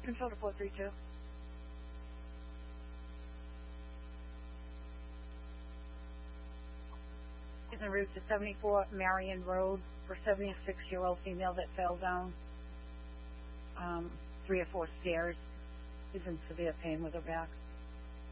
control to 432. Is en route to 74 Marion Road for 76-year-old female that fell down 3 or 4 stairs. Is in severe pain with her back.